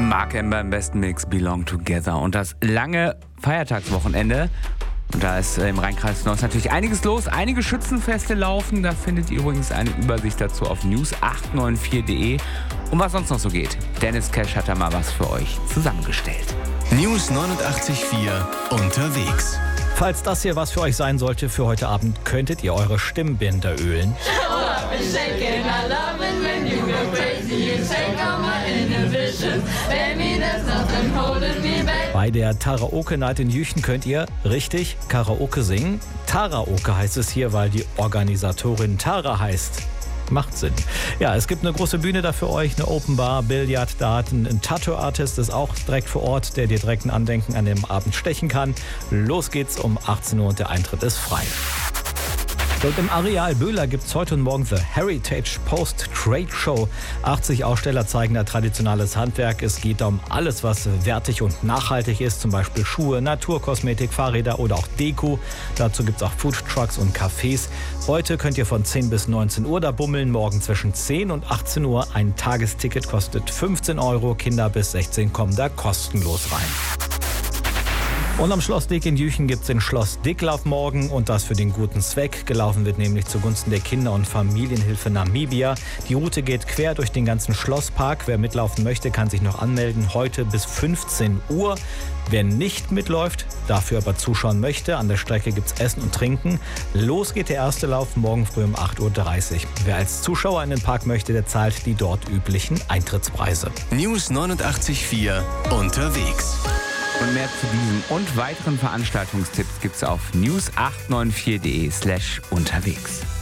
Mark Ember im besten Mix, Belong Together. Und das lange Feiertagswochenende. Und da ist im Rheinkreis Neuss natürlich einiges los. Einige Schützenfeste laufen. Da findet ihr übrigens eine Übersicht dazu auf news894.de. Und was sonst noch so geht. Dennis Cash hat da mal was für euch zusammengestellt. News 89.4 unterwegs. Falls das hier was für euch sein sollte für heute Abend, könntet ihr eure Stimmbänder ölen. Bei der Karaoke Night in Jüchen könnt ihr, richtig, Karaoke singen. Taraoke heißt es hier, weil die Organisatorin Tara heißt. Macht Sinn. Ja, es gibt eine große Bühne da für euch, eine Open Bar, Billard, Daten, ein Tattoo-Artist ist auch direkt vor Ort, der dir direkt ein Andenken an dem Abend stechen kann. Los geht's um 18 Uhr und der Eintritt ist frei. Und im Areal Böhler gibt es heute und morgen The Heritage Post Trade Show. 80 Aussteller zeigen da traditionelles Handwerk. Es geht um alles, was wertig und nachhaltig ist, zum Beispiel Schuhe, Naturkosmetik, Fahrräder oder auch Deko. Dazu gibt es auch Food Trucks und Cafés. Heute könnt ihr von 10 bis 19 Uhr da bummeln, morgen zwischen 10 und 18 Uhr. Ein Tagesticket kostet 15 Euro, Kinder bis 16 kommen da kostenlos rein. Und am Schloss Dick in Jüchen gibt es den Schloss Dicklauf morgen und das für den guten Zweck. Gelaufen wird nämlich zugunsten der Kinder- und Familienhilfe Namibia. Die Route geht quer durch den ganzen Schlosspark. Wer mitlaufen möchte, kann sich noch anmelden. Heute bis 15 Uhr. Wer nicht mitläuft, dafür aber zuschauen möchte, an der Strecke gibt es Essen und Trinken. Los geht der erste Lauf morgen früh um 8.30 Uhr. Wer als Zuschauer in den Park möchte, der zahlt die dort üblichen Eintrittspreise. News 89.4 unterwegs. Und mehr zu diesen und weiteren Veranstaltungstipps gibt's auf news894.de/unterwegs.